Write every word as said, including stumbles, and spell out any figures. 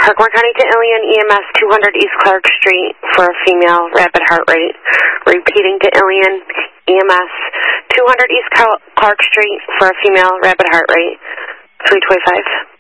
Parkmore County to Ilion, E M S two hundred East Clark Street for a female, rapid heart rate. Repeating to Ilion, E M S two hundred East Clark Street for a female, rapid heart rate. three twenty-five.